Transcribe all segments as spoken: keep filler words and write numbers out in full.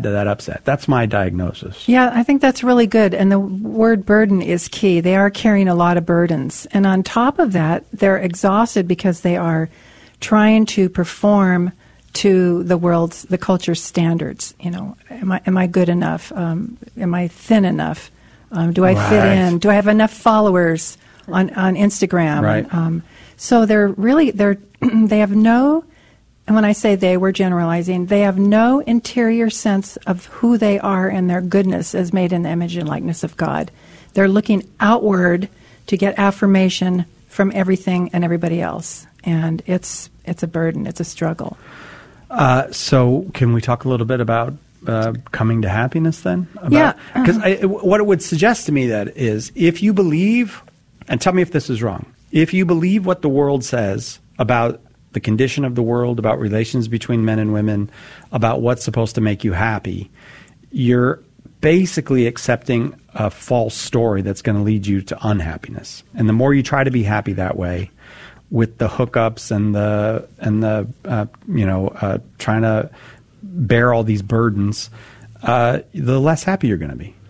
to that upset. That's my diagnosis. Yeah, I think that's really good. And the word burden is key. They are carrying a lot of burdens. And on top of that, they're exhausted because they are trying to perform to the world's, the culture's standards. You know, am I am I good enough? Um, am I thin enough? Um, do I right. fit in? Do I have enough followers on, on Instagram? Right. And, um, so they're really, they're they have no, and when I say they, we're generalizing, they have no interior sense of who they are and their goodness as made in the image and likeness of God. They're looking outward to get affirmation from everything and everybody else. And it's it's a burden. It's a struggle. Uh, so can we talk a little bit about uh, coming to happiness then? About, yeah. Because what it would suggest to me that is, if you believe, and tell me if this is wrong, if you believe what the world says about the condition of the world, about relations between men and women, about what's supposed to make you happy, you're basically accepting a false story that's going to lead you to unhappiness. And the more you try to be happy that way, with the hookups and the and the uh, you know uh, trying to bear all these burdens, uh, the less happy you're going to be.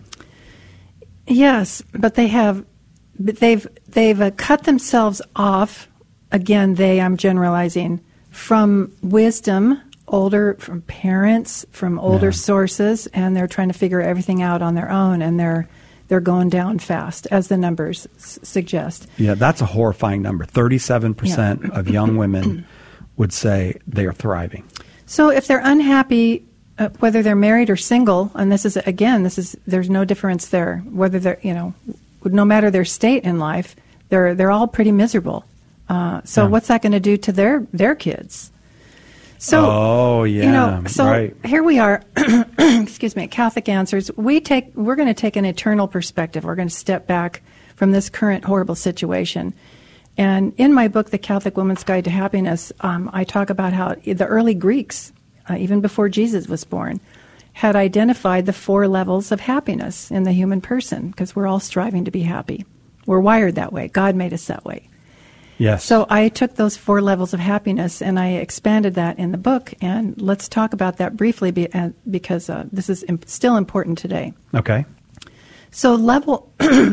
Yes, but they have, but they've they've uh, cut themselves off. Again, they I'm generalizing from wisdom, older from parents, from older Yeah. sources, and they're trying to figure everything out on their own, and they're they're going down fast, as the numbers s- suggest. Yeah, that's a horrifying number. thirty-seven percent of young women would say they are thriving. So if they're unhappy, uh, whether they're married or single, and this is, again, this is there's no difference there, whether they're, you know, no matter their state in life, they're they're all pretty miserable. Uh, so Yeah. what's that going to do to their their kids? So, oh yeah, you know, so right. here we are. Excuse me, at Catholic Answers. We take we're going to take an eternal perspective. We're going to step back from this current horrible situation. And in my book, The Catholic Woman's Guide to Happiness, um, I talk about how the early Greeks, uh, even before Jesus was born, had identified the four levels of happiness in the human person, because we're all striving to be happy. We're wired that way. God made us that way. Yes. So I took those four levels of happiness and I expanded that in the book, and let's talk about that briefly be, uh, because uh, this is imp- still important today. Okay. So level,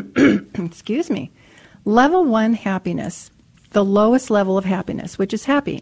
excuse me, level one happiness, the lowest level of happiness, which is happy,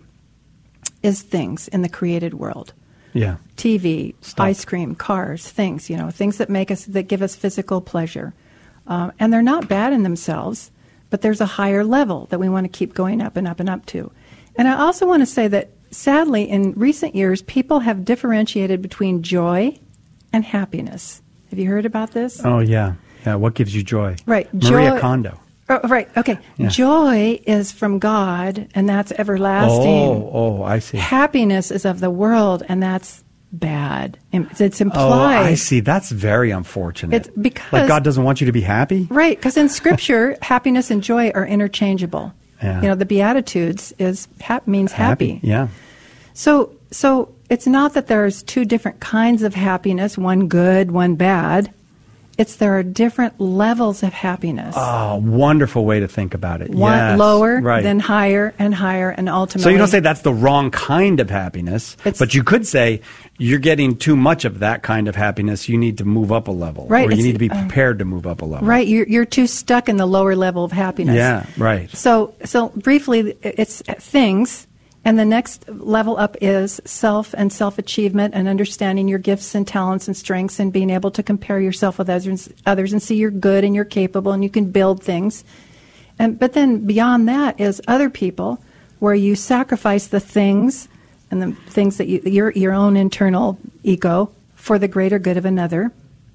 is things in the created world. Yeah. T V, Stuff. ice cream, cars, things, you know, things that make us, that give us physical pleasure. Um, and they're not bad in themselves, but there's a higher level that we want to keep going up and up and up to. And I also want to say that, sadly, in recent years, people have differentiated between joy and happiness. Have you heard about this? Oh yeah. Yeah. What gives you joy? Right. Maria Joy- Kondo. Oh, right, okay. Yeah. Joy is from God, and that's everlasting. Oh, oh, I see. Happiness is of the world, and that's bad. It's it's Oh, implied. I see. That's very unfortunate. It's because- like God doesn't want you to be happy? Right, because in Scripture, happiness and joy are interchangeable. Yeah. You know, the Beatitudes is hap- means happy. Yeah. So, so it's not that there's two different kinds of happiness, one good, one bad. It's there are different levels of happiness. Oh, wonderful way to think about it. One Yes, lower, right. then higher, and higher, and ultimately. So you don't say that's the wrong kind of happiness, It's- but you could say you're getting too much of that kind of happiness. You need to move up a level, Right, or you it's- need to be uh, prepared to move up a level. Right, you're you're too stuck in the lower level of happiness. Yeah, right. So, so briefly, it's things, and the next level up is self and self-achievement and understanding your gifts and talents and strengths and being able to compare yourself with others, others and see you're good and you're capable and you can build things. And but then beyond that is other people, where you sacrifice the things and the things that you your your own internal ego for the greater good of another.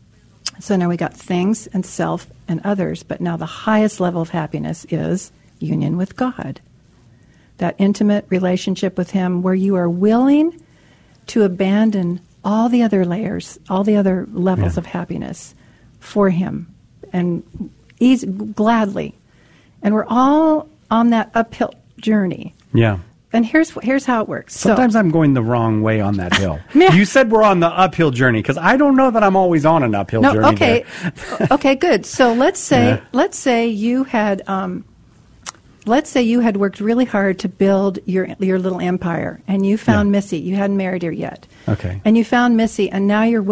So now we got things and self and others, but now the highest level of happiness is union with God. That intimate relationship with Him where you are willing to abandon all the other layers, all the other levels Yeah. of happiness for Him, and easy, gladly. And we're all on that uphill journey. Yeah. And here's here's how it works. Sometimes so, I'm going the wrong way on that hill. Yeah. You said we're on the uphill journey, because I don't know that I'm always on an uphill no, journey. okay, there. okay, good. So let's say Yeah. let's say you had um, let's say you had worked really hard to build your your little empire, and you found Yeah. Missy. You hadn't married her yet. Okay. And you found Missy, and now you're